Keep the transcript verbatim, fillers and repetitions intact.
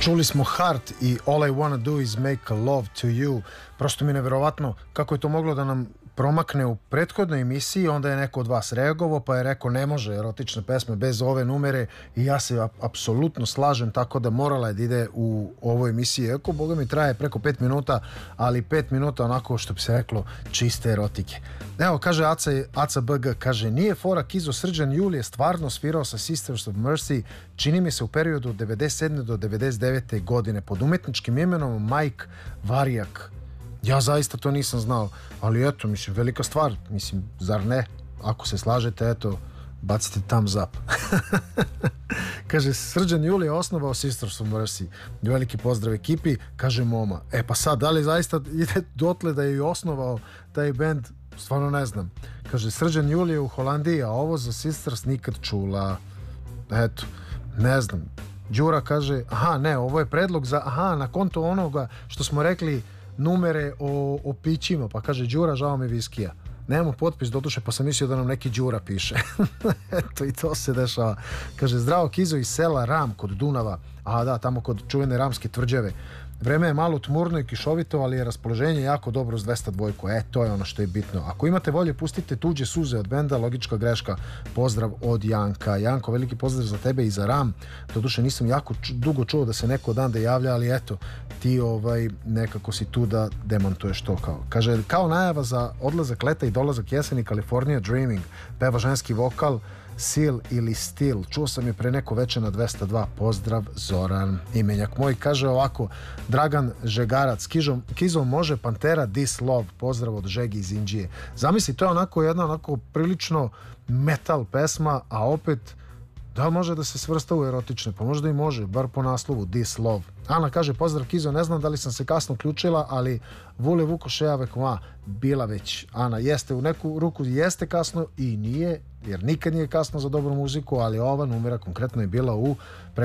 Čuli smo Heart i All I Wanna Do Is Make Love To You. Prosto mi je neverovatno kako je to moglo da nam promakne u prethodnoj emisiji. Onda je neko od vas reagovao pa je rekao ne može erotična pesma bez ove numere i ja se ap apsolutno slažem, tako da morala je da ide u ovoj emisiji. Eko, boga mi traje preko pet minuta, ali pet minuta onako što bi se reklo čiste erotike. Evo, kaže Aca, Aca B G, kaže nije fora Kizo Srđan Julije stvarno svirao sa Sisters of Mercy, čini mi se u periodu od devedeset sedme do devedeset devete godine pod umetničkim imenom Mike Varijak. Ja zaista to nisam znao, ali eto, mislim, velika stvar, mislim, zar ne? Ako se slažete, eto, bacite thumbs up. Kaže, Srđan Julije osnovao Sisters of Mercy. Veliki pozdrav ekipi, kaže Moma. E pa sad, da li zaista ide dotle da je i osnovao taj band? Stvarno ne znam. Kaže, Srđan Julije u Holandiji, a ovo za Sisters nikad čula. Eto, ne znam. Đura kaže, aha, ne, ovo je predlog za, aha, na konto onoga što smo rekli, numere o, o pićima, pa kaže Đura, žao mi viskija. Nemamo potpis doduše, pa sam mislio da nam neki Đura piše. Eto, i to se dešava. Kaže, zdravo Kizo iz sela Ram kod Dunava. A da, tamo kod čuvene Ramske tvrđave. Vreme je malo tmurno i kišovito, ali je raspoloženje jako dobro s dvesta dva. E, to je ono što je bitno. Ako imate volje, pustite Tuđe suze od benda Logička greška. Pozdrav od Janka. Janko, veliki pozdrav za tebe i za Ram. Doduše nisam jako dugo čuo da se neko dan da javlja, ali eto, ti ovaj nekako si tu da demantuješ to kao. Kaže, kao najava za odlazak leta i dolazak jeseni, California Dreaming, peva ženski vokal Seal ili Steel. Čuo sam je pre neko veče na dvesta dva. Pozdrav, Zoran. Imenjak moj kaže ovako, Dragan Žegarac, Kizo, Kizo može Pantera This Love. Pozdrav od Žegi iz Inđije. Zamisli, to je onako jedna onako prilično metal pesma, a opet da može da se svrsta u erotične, pa možda i može, bar po naslovu This Love. Ana kaže, pozdrav Kizo, ne znam da li sam se kasno uključila, ali vule vuko šeja vekoma, bila već. Ana, jeste u neku ruku, jeste kasno i nije, jer nikad nije kasno za dobru muziku, ali ova numera konkretno je bila u